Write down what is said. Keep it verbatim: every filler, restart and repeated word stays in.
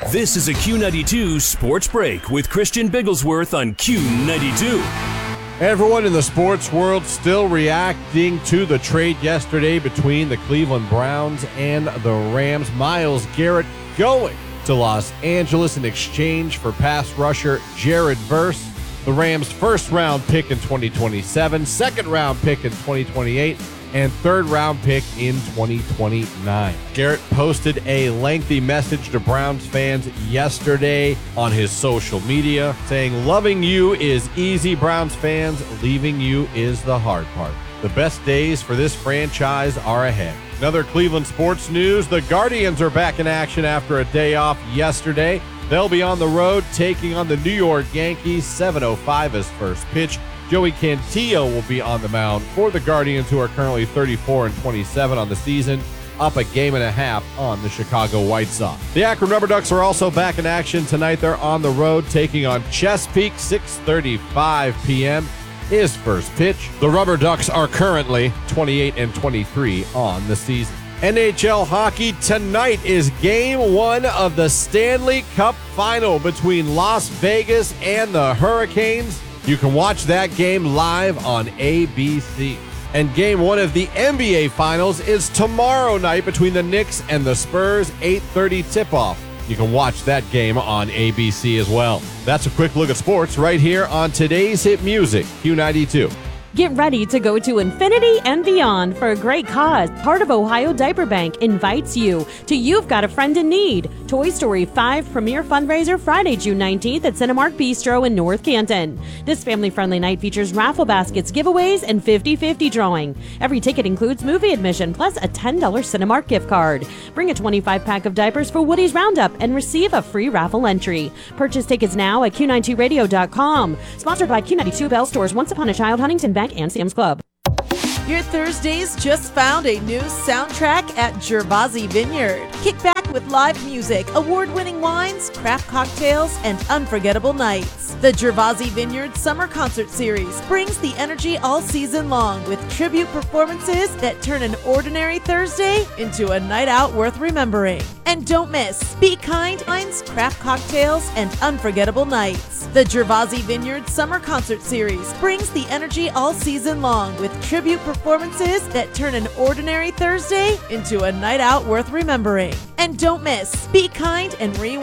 This is a Q ninety-two Sports Break with Christian Bigglesworth on Q ninety-two. Everyone in the sports world still reacting to the trade yesterday between the Cleveland Browns and the Rams. Myles Garrett going to Los Angeles in exchange for pass rusher Jared Verse, the Rams' first-round pick in twenty twenty-seven, second-round pick in twenty twenty-eight, and third-round pick in twenty twenty-nine. Garrett posted a lengthy message to Browns fans yesterday on his social media saying, "Loving you is easy, Browns fans. Leaving you is the hard part. The best days for this franchise are ahead." Another Cleveland sports news, the Guardians are back in action after a day off yesterday. They'll be on the road taking on the New York Yankees. seven oh five is first pitch. Joey Cantillo will be on the mound for the Guardians, who are currently thirty-four and twenty-seven on the season, up a game and a half on the Chicago White Sox. The Akron Rubber Ducks are also back in action tonight. They're on the road taking on Chesapeake. six thirty-five p.m. is first pitch. The Rubber Ducks are currently twenty-eight and twenty-three on the season. N H L hockey tonight is game one of the Stanley Cup final between Las Vegas and the Hurricanes. You can watch that game live on A B C. And game one of the N B A Finals is tomorrow night between the Knicks and the Spurs, eight thirty tip-off. You can watch that game on A B C as well. That's a quick look at sports right here on today's hit music, Q ninety-two. Get ready to go to infinity and beyond for a great cause. Part of Ohio Diaper Bank invites you to You've Got a Friend in Need, Toy Story five premiere fundraiser Friday, June nineteenth at Cinemark Bistro in North Canton. This family-friendly night features raffle baskets, giveaways, and fifty-fifty drawing. Every ticket includes movie admission plus a ten dollars Cinemark gift card. Bring a twenty-five pack of diapers for Woody's Roundup and receive a free raffle entry. Purchase tickets now at Q ninety-two radio dot com. Sponsored by Q ninety-two Bell Stores, Once Upon a Child, Huntington Bank, and Sam's Club. Your Thursdays just found a new soundtrack at Gervasi Vineyard. Kick back with live music, award-winning wines, craft cocktails, and unforgettable nights. The Gervasi Vineyard Summer Concert Series brings the energy all season long with tribute performances that turn an ordinary Thursday into a night out worth remembering. And don't miss Be Kind, Wines, Craft Cocktails, and Unforgettable Nights. The Gervasi Vineyard Summer Concert Series brings the energy all season long with tribute performances that turn an ordinary Thursday into a night out worth remembering. And don't miss Be Kind and Rewind